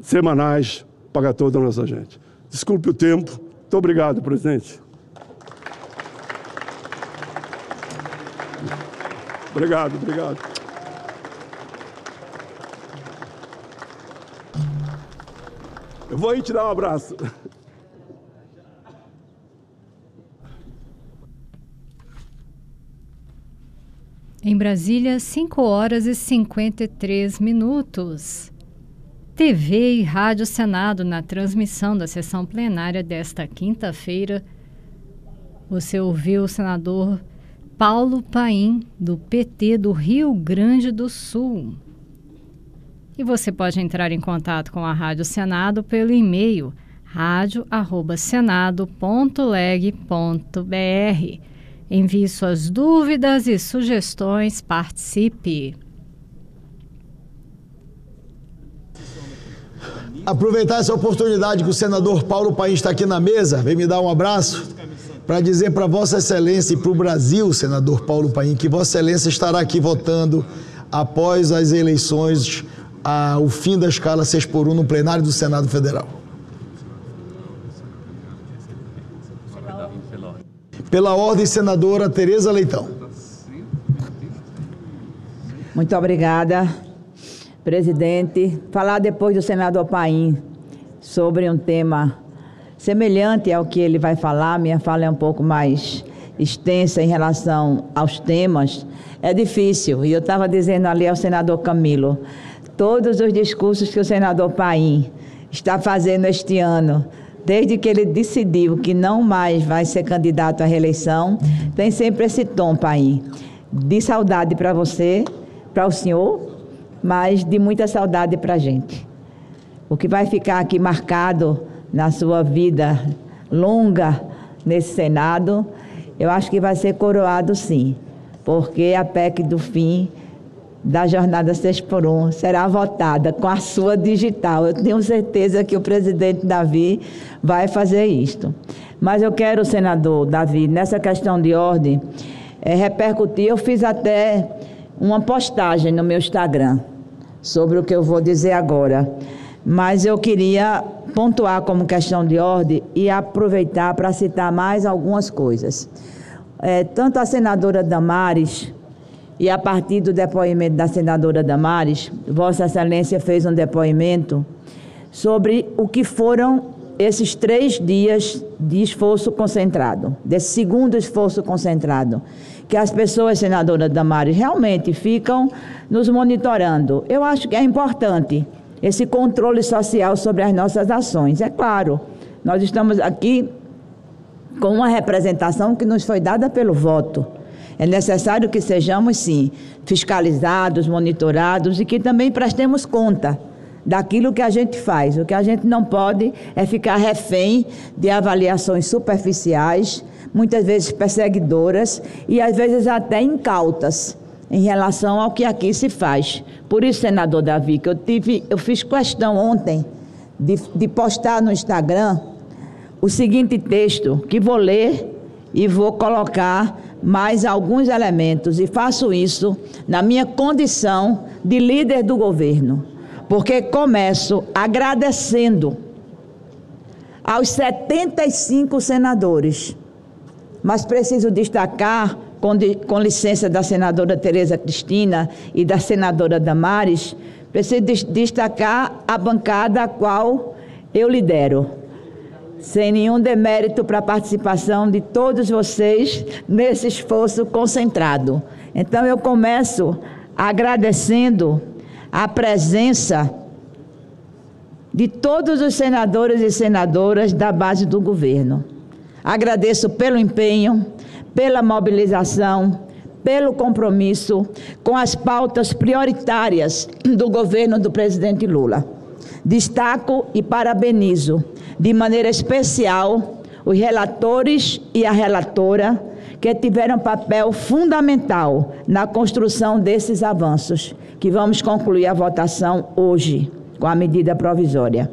semanais para toda a nossa gente. Desculpe o tempo. Muito obrigado, presidente. Obrigado. Eu vou aí te dar um abraço. Em Brasília, 5h53. TV e Rádio Senado na transmissão da sessão plenária desta quinta-feira. Você ouviu o senador Paulo Paim, do PT do Rio Grande do Sul. E você pode entrar em contato com a Rádio Senado pelo e-mail radio@senado.leg.br. Envie suas dúvidas e sugestões, participe. Aproveitar essa oportunidade que o senador Paulo Paim está aqui na mesa, vem me dar um abraço, para dizer para Vossa Excelência e para o Brasil, senador Paulo Paim, que Vossa Excelência estará aqui votando após as eleições, o fim da escala 6x1 no plenário do Senado Federal. Pela ordem, senadora Tereza Leitão. Muito obrigada, presidente. Falar depois do senador Paim sobre um tema semelhante ao que ele vai falar, minha fala é um pouco mais extensa em relação aos temas, é difícil. E eu estava dizendo ali ao senador Camilo, todos os discursos que o senador Paim está fazendo este ano, desde que ele decidiu que não mais vai ser candidato à reeleição, tem sempre esse tom, Paim, de saudade para você, para o senhor, mas de muita saudade para a gente. O que vai ficar aqui marcado na sua vida longa nesse Senado, eu acho que vai ser coroado sim, porque a PEC do fim da jornada 6x1 será votada com a sua digital. Eu tenho certeza que o presidente Davi vai fazer isto. Mas eu quero, senador Davi, nessa questão de ordem, repercutir. Eu fiz até uma postagem no meu Instagram sobre o que eu vou dizer agora, mas eu queria pontuar como questão de ordem e aproveitar para citar mais algumas coisas. Tanto a senadora Damares, e a partir do depoimento da senadora Damares, Vossa Excelência fez um depoimento sobre o que foram esses 3 dias de esforço concentrado, desse segundo esforço concentrado, que as pessoas, senadora Damares, realmente ficam nos monitorando. Eu acho que é importante esse controle social sobre as nossas ações. É claro, nós estamos aqui com uma representação que nos foi dada pelo voto. É necessário que sejamos, sim, fiscalizados, monitorados e que também prestemos conta daquilo que a gente faz. O que a gente não pode é ficar refém de avaliações superficiais, muitas vezes perseguidoras e às vezes até incautas em relação ao que aqui se faz. Por isso, senador Davi, que eu fiz questão ontem de postar no Instagram o seguinte texto, que vou ler e vou colocar mais alguns elementos, e faço isso na minha condição de líder do governo, porque começo agradecendo aos 75 senadores, mas preciso destacar, com licença da senadora Tereza Cristina e da senadora Damares, preciso destacar a bancada a qual eu lidero, sem nenhum demérito para a participação de todos vocês nesse esforço concentrado. Então, eu começo agradecendo a presença de todos os senadores e senadoras da base do governo. Agradeço pelo empenho, pela mobilização, pelo compromisso com as pautas prioritárias do governo do presidente Lula. Destaco e parabenizo de maneira especial os relatores e a relatora que tiveram papel fundamental na construção desses avanços, que vamos concluir a votação hoje com a medida provisória.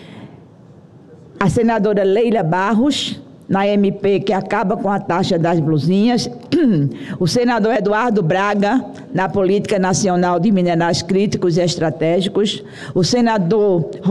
A senadora Leila Barros, na MP que acaba com a taxa das blusinhas, o senador Eduardo Braga, na Política Nacional de Minerais Críticos e Estratégicos, o senador